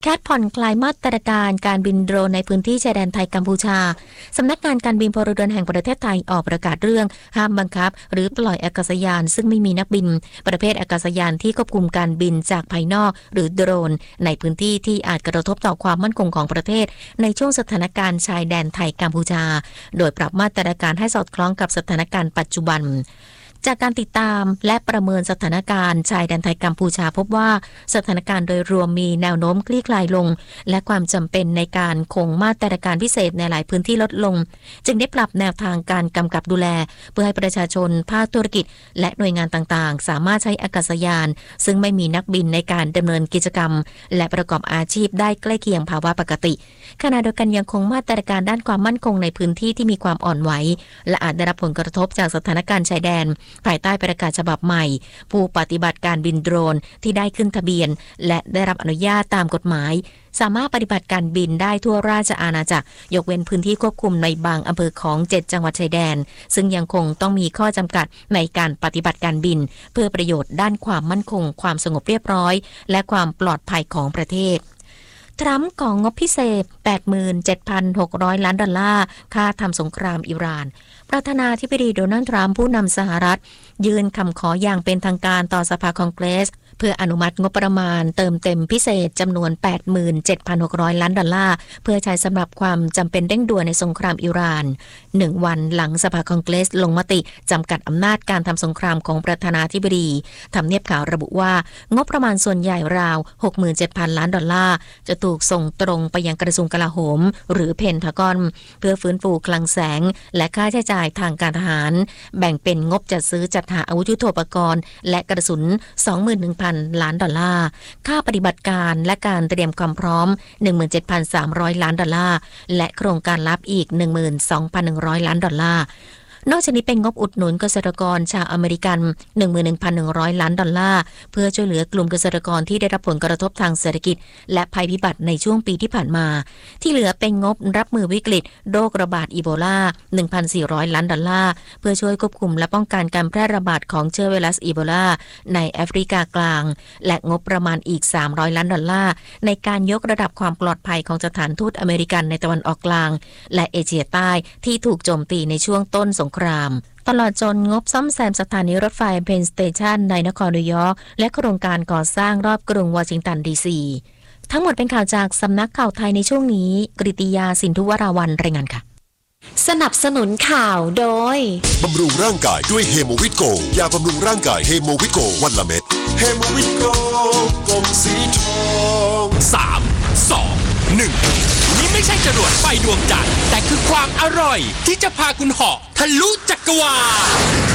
แคทผ่อนคลายมาตรการการบินโดรนในพื้นที่ชายแดนไทยกัมพูชาสำนักงานการบินพลเรือนแห่งประเทศไทยออกประกาศเรื่องห้ามบังคับหรือปล่อยอากาศยานซึ่งไม่มีนักบินประเภทอากาศยานที่ควบคุมการบินจากภายนอกหรือโดรนในพื้นที่ที่อาจกระทบต่อความมั่นคงของประเทศในช่วงสถานการณ์ชายแดนไทยกัมพูชาโดยปรับมาตรการให้สอดคล้องกับสถานการณ์ปัจจุบันจากการติดตามและประเมินสถานการณ์ชายแดนไทยกัมพูชาพบว่าสถานการณ์โดยรวมมีแนวโน้มคลี่คลายลงและความจำเป็นในการคงมาตรการพิเศษในหลายพื้นที่ลดลงจึงได้ปรับแนวทางการกำกับดูแลเพื่อให้ประชาชนภาคธุรกิจและหน่วยงานต่างๆสามารถใช้อากาศยานซึ่งไม่มีนักบินในการดำเนินกิจกรรมและประกอบอาชีพได้ใกล้เคียงภาวะปกติขณะเดียวกันยังคงมาตรการด้านความมั่นคงในพื้นที่ที่มีความอ่อนไหวและอาจได้รับผลกระทบจากสถานการณ์ชายแดนภายใต้ประกาศฉบับใหม่ผู้ปฏิบัติการบินโดรนที่ได้ขึ้นทะเบียนและได้รับอนุญาตตามกฎหมายสามารถปฏิบัติการบินได้ทั่วราชอาณาจักรยกเว้นพื้นที่ควบคุมในบางอำเภอของ7จังหวัดชายแดนซึ่งยังคงต้องมีข้อจำกัดในการปฏิบัติการบินเพื่อประโยชน์ด้านความมั่นคงความสงบเรียบร้อยและความปลอดภัยของประเทศทรัมป์ของงบพิเศษ 87,600 ล้านดอลลาร์ค่าทำสงครามอิหร่านประธานาธิบดีโดนัลด์ทรัมป์ผู้นำสหรัฐยื่นคำขออย่างเป็นทางการต่อสภาคองเกรสเพื่ออนุมัติงบประมาณเติมเต็มพิเศษจำนวน 87,600 ล้านดอลลาร์เพื่อใช้สำหรับความจำเป็นเร่งด่วนในสงครามอิหร่าน1 วันหลังสภาคองเกรสลงมติจำกัดอำนาจการทำสงครามของประธานาธิบดีทำเนียบข่าวระบุว่างบประมาณส่วนใหญ่ราว 67,000 ล้านดอลลาร์จะถูกส่งตรงไปยังกระทรวงกลาโหมหรือเพนทากอนเพื่อฟื้นฟูคลังแสงและค่าใช้จ่ายทางการทหารแบ่งเป็นงบจัดซื้อจัดหาอาวุธยุทโธปกรณ์และกระสุน 21,000 ล้านดอลลาร์ค่าปฏิบัติการและการเตรียมความพร้อม 17,300 ล้านดอลลาร์และโครงการลับอีก 12,100 ล้านดอลลาร์นอกจากนี้เป็นงบอุดหนุนเกษตรกรชาวอเมริกัน 11,100 ล้านดอลลาร์เพื่อช่วยเหลือกลุ่มเกษตรกรที่ได้รับผลกระทบทางเศรษฐกิจและภัยพิบัติในช่วงปีที่ผ่านมาที่เหลือเป็นงบรับมือวิกฤตโรคระบาดอีโบลา 1,400 ล้านดอลลาร์เพื่อช่วยควบคุมและป้องกันการแพร่ระบาดของเชื้อไวรัสอีโบลาในแอฟริกากลางและงบประมาณอีก300 ล้านดอลลาร์ในการยกระดับความปลอดภัยของสถานทูตอเมริกันในตะวันออกกลางและเอเชียใต้ที่ถูกโจมตีในช่วงต้นสงครามตลอดจนงบซ่อมแซมสถานีรถไฟเพนสเตชันในนครนิวยอร์กและโครงการก่อสร้างรอบกรุงวอชิงตันดีซีทั้งหมดเป็นข่าวจากสำนักข่าวไทยในช่วงนี้กฤติยาสินธุวราวัลย์รายงานค่ะสนับสนุนข่าวโดยบำรุงร่างกายด้วยเฮโมวิตโกยาบำรุงร่างกายเฮโมวิตโกวันละเม็ดเฮโมวิตโกกลมสีทอง 3 2 1นี่ไม่ใช่จรวดไฟดวงจันทร์แต่คือความอร่อยที่จะพาคุณเหาะทะลุจักรวาล